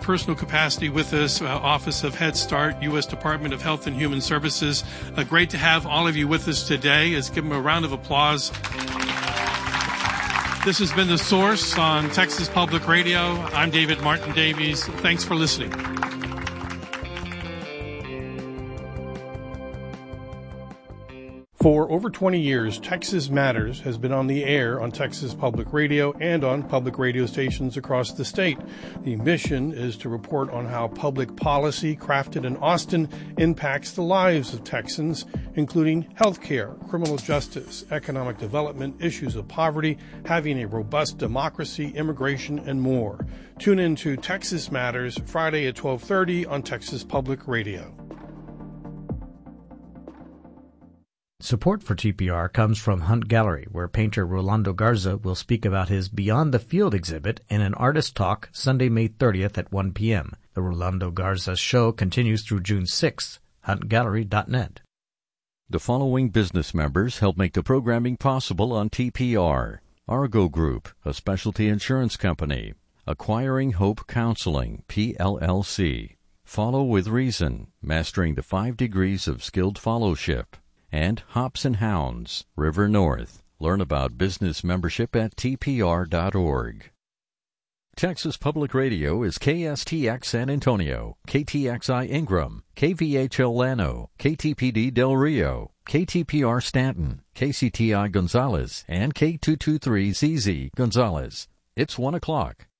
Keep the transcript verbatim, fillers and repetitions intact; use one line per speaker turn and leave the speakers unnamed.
personal capacity with us, uh, Office of Head Start, U S Department of Health and Human Services. Uh, great to have all of you with us today. Let's give them a round of applause. This has been The Source on Texas Public Radio. I'm David Martin Davies. Thanks for listening. For over twenty years, Texas Matters has been on the air on Texas Public Radio and on public radio stations across the state. The mission is to report on how public policy crafted in Austin impacts the lives of Texans, including healthcare, criminal justice, economic development, issues of poverty, having a robust democracy, immigration, and more. Tune in to Texas Matters Friday at twelve thirty on Texas Public Radio.
Support for T P R comes from Hunt Gallery, where painter Rolando Garza will speak about his Beyond the Field exhibit in an artist talk Sunday, May thirtieth at one p.m. The Rolando Garza show continues through June sixth. hunt gallery dot net.
The following business members help make the programming possible on T P R. Argo Group, a specialty insurance company. Acquiring Hope Counseling, P L L C. Follow with Reason, mastering the five degrees of skilled followship. And Hops and Hounds, River North. Learn about business membership at T P R dot org. Texas Public Radio is K S T X San Antonio, K T X I Ingram, K V H L Llano, K T P D Del Rio, K T P R Stanton, K C T I Gonzales, and K two two three Z Z Gonzales. It's one o'clock.